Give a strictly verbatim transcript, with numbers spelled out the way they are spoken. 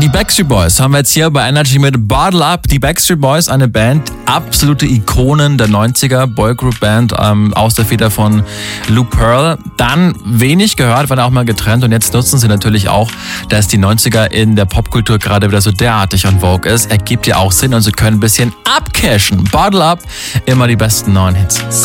Die Backstreet Boys haben wir jetzt hier bei Energy mit Bottle Up. Die Backstreet Boys, eine Band, absolute Ikonen der neunziger, Boygroup-Band ähm, aus der Feder von Lou Pearl. Dann wenig gehört, waren auch mal getrennt und jetzt nutzen sie natürlich auch, dass die neunziger in der Popkultur gerade wieder so derartig on vogue ist. Ergibt ja auch Sinn und sie können ein bisschen abcashen. Bottle Up, immer die besten neuen Hits.